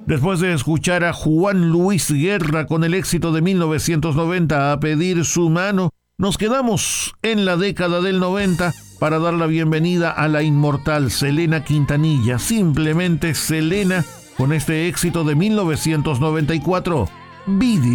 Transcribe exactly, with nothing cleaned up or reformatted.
Después de escuchar a Juan Luis Guerra con el éxito de mil novecientos noventa, A pedir su mano, nos quedamos en la década del noventa para dar la bienvenida a la inmortal Selena Quintanilla, simplemente Selena, con este éxito de mil novecientos noventa y cuatro, Vidi.